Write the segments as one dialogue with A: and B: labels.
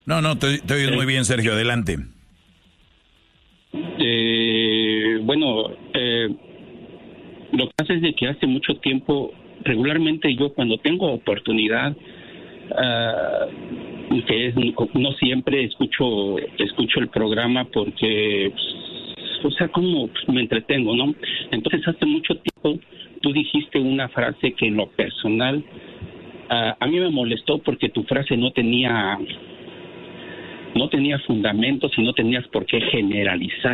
A: No, te oyes muy bien, Sergio, adelante.
B: Bueno, lo que pasa es de que hace mucho tiempo, regularmente yo cuando tengo oportunidad, que es, no siempre escucho el programa porque, o sea, como me entretengo, ¿no? Entonces hace mucho tiempo tú dijiste una frase que en lo personal a mí me molestó porque tu frase no tenía fundamentos y no tenías por qué generalizar.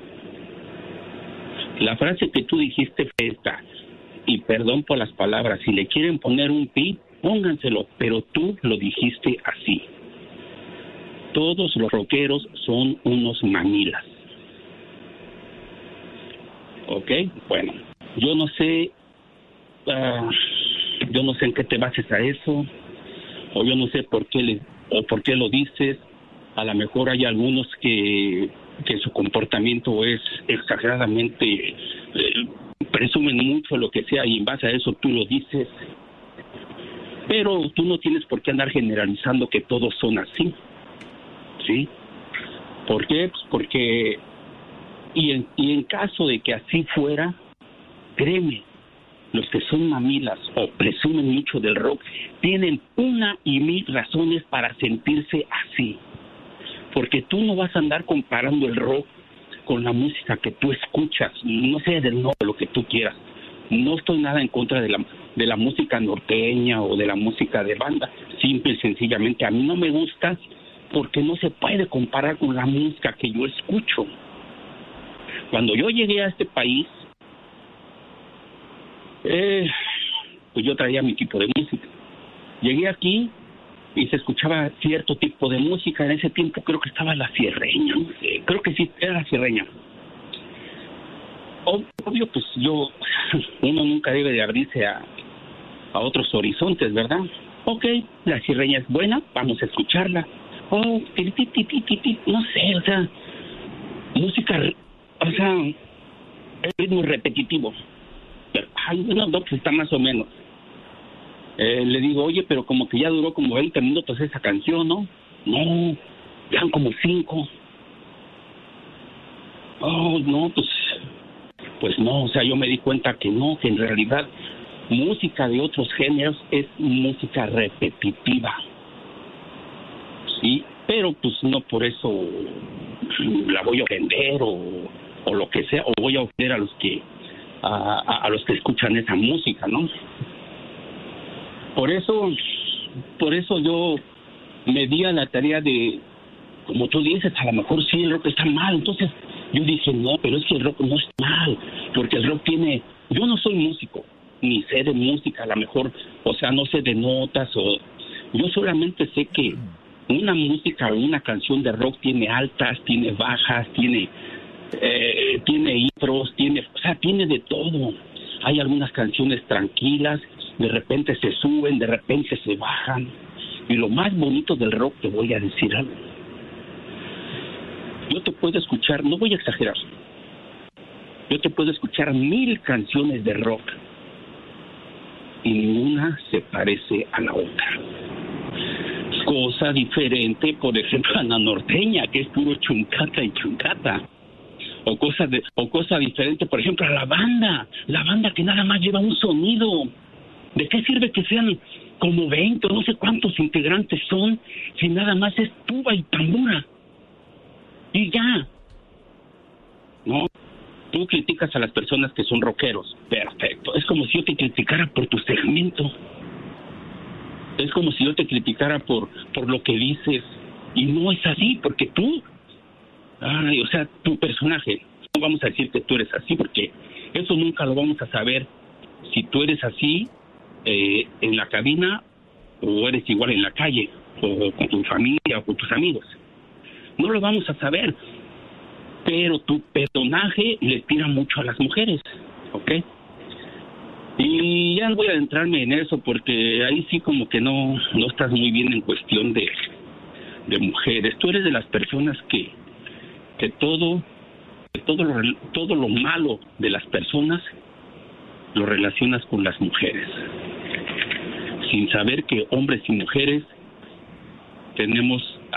B: La frase que tú dijiste fue esta, y perdón por las palabras, si le quieren poner un pi, pónganselo, pero tú lo dijiste así. Todos los rockeros son unos mamilas. ¿Ok? Bueno, yo no sé en qué te bases a eso, o yo no sé por qué lo dices. A lo mejor hay algunos que su comportamiento es exageradamente, presumen mucho lo que sea y en base a eso tú lo dices. Pero tú no tienes por qué andar generalizando que todos son así, ¿sí? ¿Por qué? Pues porque, y en caso de que así fuera, créeme, los que son mamilas o presumen mucho del rock tienen una y mil razones para sentirse así. Porque tú no vas a andar comparando el rock con la música que tú escuchas, no sé, lo que tú quieras. No estoy nada en contra de la música norteña o de la música de banda. Simple y sencillamente a mí no me gusta porque no se puede comparar con la música que yo escucho. Cuando yo llegué a este país, pues yo traía mi tipo de música. Llegué aquí y se escuchaba cierto tipo de música. En ese tiempo creo que estaba la sierreña, no sé, creo que sí, era la sierreña. Obvio, pues uno nunca debe de abrirse a otros horizontes, ¿verdad? Ok, la sierreña es buena, vamos a escucharla. No sé, o sea, música, o sea, el ritmo repetitivo. Pero, no, pues está más o menos. Le digo, oye, pero como que ya duró como 20 minutos esa canción, ¿no? No, ya han como 5. Oh, no, pues no, o sea, yo me di cuenta que no, que en realidad música de otros géneros es música repetitiva, ¿sí? Pero pues no por eso la voy a ofender o lo que sea, o voy a ofender a los que escuchan esa música, ¿no? Por eso yo me di a la tarea de, como tú dices, a lo mejor sí el rock está mal. Entonces yo dije, no, pero es que el rock no está mal, porque el rock tiene, yo no soy músico, ni sé de música, a lo mejor, o sea, no sé de notas, yo solamente sé que una música o una canción de rock tiene altas, tiene bajas, tiene intros, tiene de todo. Hay algunas canciones tranquilas, de repente se suben, de repente se bajan. Y lo más bonito del rock, te voy a decir algo. Yo te puedo escuchar, no voy a exagerar, yo te puedo escuchar 1000 canciones de rock y ninguna se parece a la otra. Cosa diferente, por ejemplo, a la norteña, que es puro chuncata y chuncata. O cosa diferente, por ejemplo, a la banda que nada más lleva un sonido. ¿De qué sirve que sean como 20 o no sé cuántos integrantes son si nada más es tuba y tambora? Y ya. ¿No? Tú criticas a las personas que son rockeros. Perfecto. Es como si yo te criticara por tu segmento. Es como si yo te criticara por lo que dices. Y no es así, porque tú... o sea, tu personaje, no vamos a decir que tú eres así, porque eso nunca lo vamos a saber si tú eres así en la cabina o eres igual en la calle, o con tu familia o con tus amigos. No lo vamos a saber, pero tu personaje le tira mucho a las mujeres, ¿ok? Y ya no voy a adentrarme en eso, porque ahí sí como que no estás muy bien en cuestión de mujeres. Tú eres de las personas que todo lo malo de las personas lo relacionas con las mujeres, sin saber que hombres y mujeres tenemos